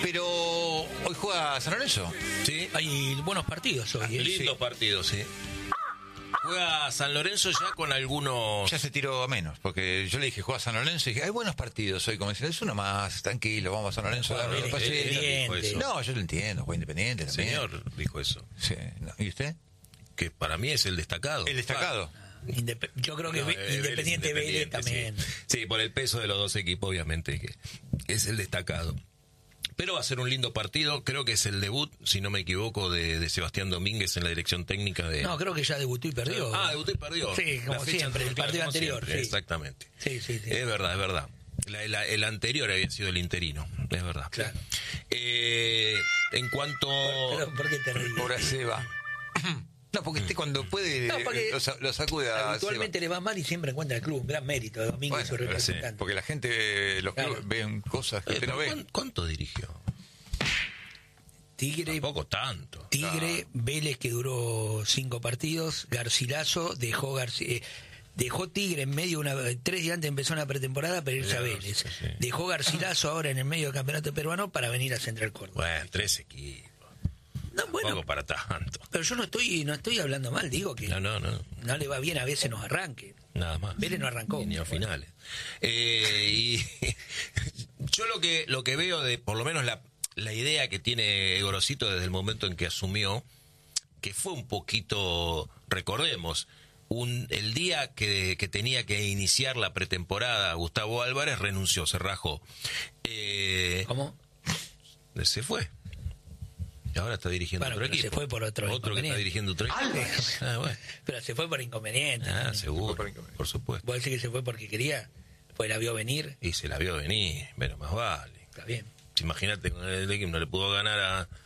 Pero hoy juega San Lorenzo. Sí. Hay buenos partidos hoy. Lindos partidos, sí. Juega San Lorenzo ya con algunos... Ya se tiró a menos, porque yo le dije, juega San Lorenzo, y dije, hay buenos partidos hoy, como dicen, es uno más, tranquilo, vamos a San Lorenzo. Juega darle Independiente. paciencia. No, yo lo entiendo, juega Independiente también. Señor dijo eso. Sí. No. ¿Y usted? Que para mí es el destacado. El destacado. Yo creo que No, Independiente Vélez también. Sí, por el peso de los dos equipos, obviamente, que es el destacado. Pero va a ser un lindo partido. Creo que es el debut, si no me equivoco, de Sebastián Domínguez en la dirección técnica de... No, creo que ya debutó y perdió. Debutó y perdió. Sí, como La fecha siempre, el partido como anterior. siempre, Sí. Exactamente. Sí. Es verdad, es verdad. El anterior había sido el interino, es verdad. Claro. En cuanto... ¿Por qué te ríes? Pobre Seba. No, porque usted cuando puede No, porque lo sacude a habitualmente Seba. le va mal y siempre encuentra el club. Un gran mérito de Domingo y Bueno, su pero sí, representante. porque la gente, los Claro. clubes ven cosas que usted no ve. ¿Cuánto dirigió? Tigre, Tampoco tanto. Tigre, Vélez, que duró 5 partidos. Garcilaso dejó Tigre en medio, 3 días antes empezó una pretemporada para irse a Vélez. Sí. Dejó Garcilaso ahora en el medio del campeonato peruano para venir a Central Córdoba. Bueno, 3 equipos. No, bueno, Tampoco para tanto. pero yo no estoy hablando mal, digo que No. no le va bien a veces nos arranque. Nada más. Vélez no arrancó. Ni a finales. Y yo lo que veo de, por lo menos la idea que tiene Gorosito desde el momento en que asumió, que fue un poquito, recordemos, el día que tenía que iniciar la pretemporada, Gustavo Álvarez renunció, se rajó. ¿Cómo? Se fue. Y ahora está dirigiendo Bueno, otro pero equipo. se fue por otro que está inconveniente. dirigiendo otro equipo. Bueno. Pero se fue por inconveniente. Seguro, por supuesto. ¿Vos decís que se fue porque quería? Pues la vio venir. Y se la vio venir, pero más vale. Está bien. Imagínate, con el equipo no le pudo ganar